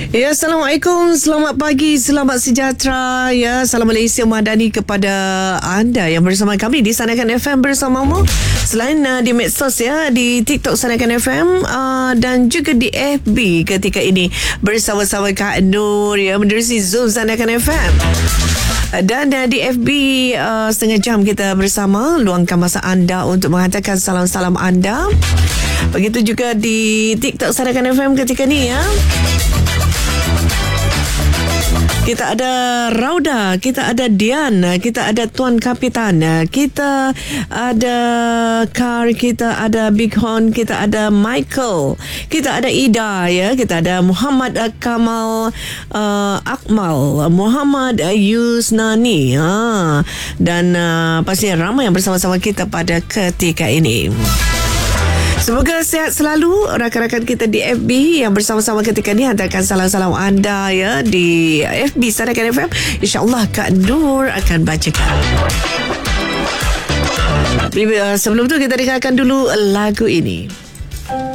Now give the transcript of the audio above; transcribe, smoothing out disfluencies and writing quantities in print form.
Ya, Assalamualaikum, selamat pagi, selamat sejahtera. Ya, salam Malaysia Madani kepada anda yang bersama kami di Sanakan FM bersamamu. Selain di medsos ya, di TikTok Sanakan FM dan juga di FB ketika ini bersama-sama Kak Nur ya, menerusi Zoom Sanakan FM. Dan di FB setengah jam kita bersama, luangkan masa anda untuk menghantarkan salam-salam anda. Begitu juga di TikTok Sanakan FM ketika ni ya. Kita ada Rauda, kita ada Dian, kita ada Tuan Kapitan, kita ada Kar, kita ada Big Horn, kita ada Michael, kita ada Ida ya, kita ada Muhammad Kamal Akmal, Muhammad Yusnani dan pastinya ramai yang bersama-sama kita pada ketika ini. Semoga sihat selalu rakan-rakan kita di FB yang bersama-sama ketika ni. Hantarkan salam-salam anda ya di FB Sanakan FM. InsyaAllah Kak Nur akan bacakan. Sebelum tu kita dengarkan dulu lagu ini.